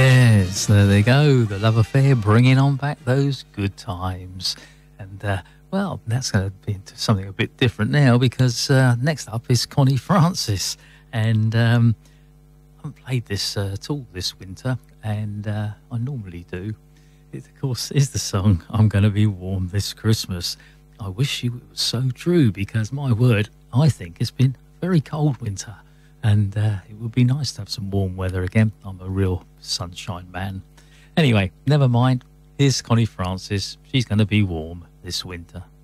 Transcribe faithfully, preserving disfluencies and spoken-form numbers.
Yes, there they go. The Love Affair bringing on back those good times. And, uh, well, that's going to be into something a bit different now because uh, next up is Connie Francis. And um, I haven't played this uh, at all this winter, and uh, I normally do. It, of course, is the song I'm Going to Be Warm This Christmas. I wish you it was so true because, my word, I think it's been a very cold winter. And uh, it would be nice to have some warm weather again. I'm a real sunshine man. Anyway, never mind. Here's Connie Francis. She's going to be warm this winter.